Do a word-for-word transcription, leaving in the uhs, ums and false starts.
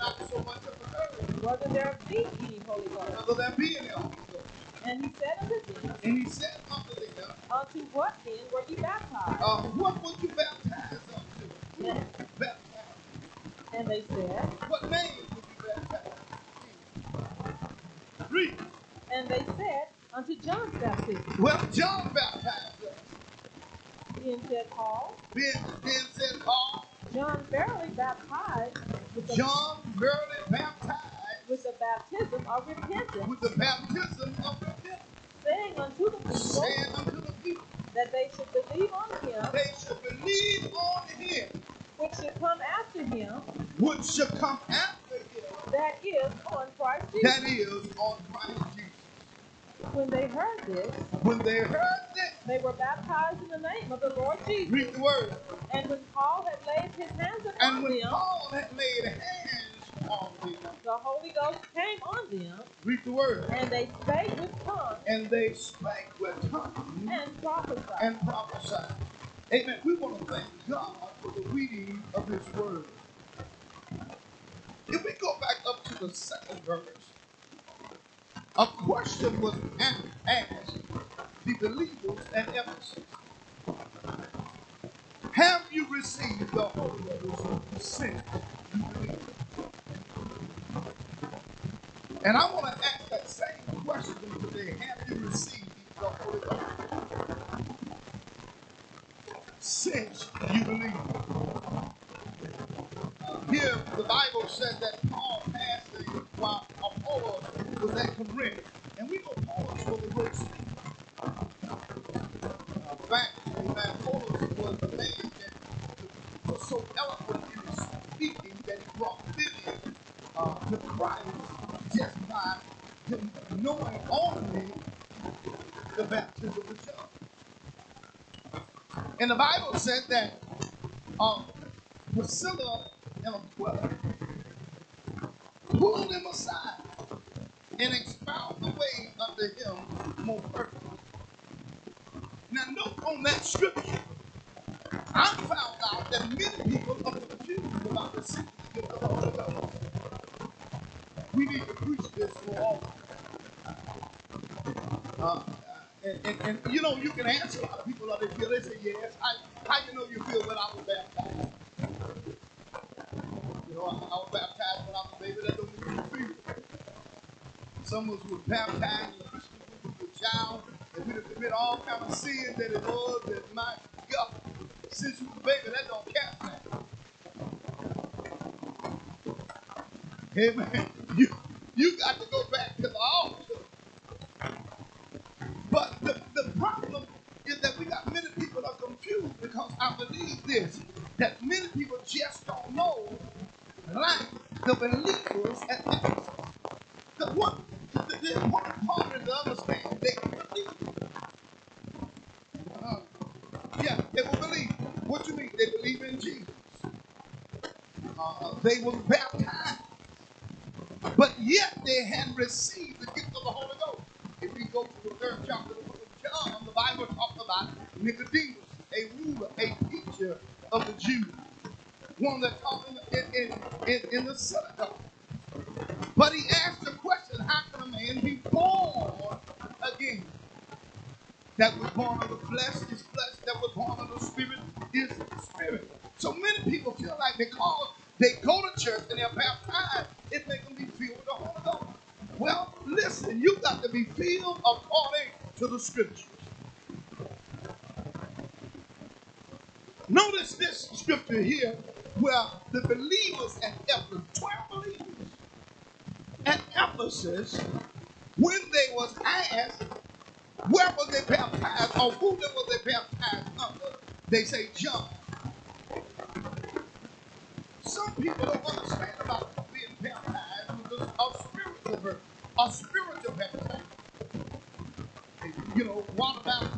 not so much of a hurry. whether there be any Holy Ghost. Whether there be any Holy Ghost. And he said unto them, And he said unto them, unto what then were ye baptized? uh, what would you baptize unto? And, Baptize. and they said, What name would you baptize? Read. and they said, unto John's baptism. Well, John baptized us. Then said Paul, Then, then said Paul, John verily baptized with the, John verily baptized with the baptism of repentance, with the baptism of repentance, saying unto the people saying unto the people, that they should believe on him they should believe on him, which should come after him, which should come after him, that is on Christ Jesus. that is on Christ Jesus. When they heard this, When they heard this, they were baptized in the name of the Lord Jesus. read the word. And when Paul had laid his hands upon And when them, Paul had laid hands on them, the Holy Ghost came on them, read the word. and they spake with tongues And they spake with tongues and prophesied. and prophesied. Amen. We want to thank God for the reading of his word. If we go back up to the second verse, a question was asked the believers at Ephesus. Have you received the Holy Ghost since you believe? And I want to ask that same question today. Have you received the Holy Ghost since you believe? Uh, here, the Bible said that Paul fasted while Apollos was at Corinth. And we know Apollos was a great speaker. Uh, fact, amen, Apollos was the man that was so eloquent in his speaking that he brought many uh, to Christ just by him knowing only the baptism of John. And the Bible said that uh, Priscilla and Aquila pulled him aside and expound the way unto him more perfectly. Now note on that scripture, I found out that many people are confused about the secret gift of the Holy Ghost. We need to preach this more often. Uh, and, and, and you know, you can answer a lot of people how they feel. They say, yes. I, how you know you feel when I was baptized? You know, I, I was baptized when I was a baby. That don't mean you feel. Some of us were baptized in Christian when we were a child, and we would commit all kind of sin that it was that my God, since you were a baby, that don't count now. Amen. You, you got to go back to the altar. But the, the problem is that we got many people are confused because I believe this, that many people just don't know, like the believers at Ephesus. The one, the, the important part is to understand they can believe. Uh, yeah, they will believe. What you mean? They believe in Jesus. Uh, they were baptized. But yet they had received the gift of the Holy Ghost. If we go to the third chapter of the book of John, the Bible talks about Nicodemus, a ruler, a teacher of the Jews, one that taught in, in, in, in the synagogue. But he asked the question, how can a man be born again? That was born of the flesh is flesh, that was born of the spirit is spirit. So many people feel like because they go to church and they're baptized, it makes them be filled with the Holy Ghost. Well, listen, you got to be filled according to the scriptures. Notice this scripture here where the believers at Ephesus, twelve believers at Ephesus, when they was asked where was they baptized or who they was they baptized under, they say John. Some people don't understand about being baptized with a spiritual birth, a spiritual baptism. You know, water baptism